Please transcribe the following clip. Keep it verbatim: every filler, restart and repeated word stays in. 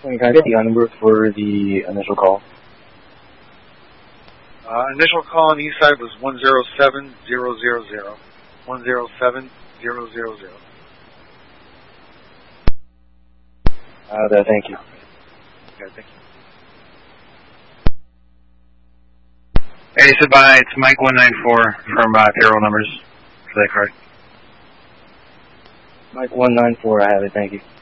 Can I get the number for the initial call? Uh, initial call on the east side was one zero seven zero zero zero. one zero seven zero zero zero. Uh, there, thank you. Okay, thank you. Hey, sit by. It's Mike one nine four from uh, payroll numbers for that card. Mike one nine four, I have it, thank you.